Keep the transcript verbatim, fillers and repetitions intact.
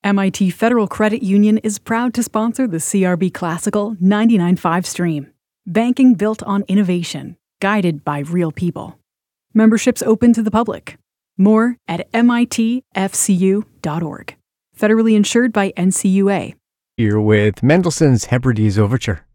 M I T Federal Credit Union is proud to sponsor the C R B Classical ninety-nine point five stream. Banking built on innovation, guided by real people. Membership's open to the public. More at M I T F C U dot org. Federally insured by N C U A. Here with Mendelssohn's Hebrides Overture.